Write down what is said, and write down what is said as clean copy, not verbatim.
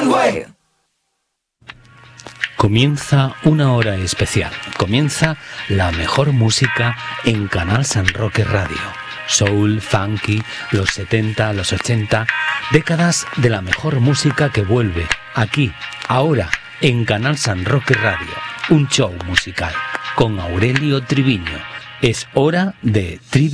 one way. Comienza una hora especial. Comienza la mejor música en Canal San Roque Radio. Soul, funky, los 70, los 80, décadas de la mejor música que vuelve aquí, ahora, en Canal San Roque Radio. Un show musical con Aurelio Triviño. Es hora de Triviño.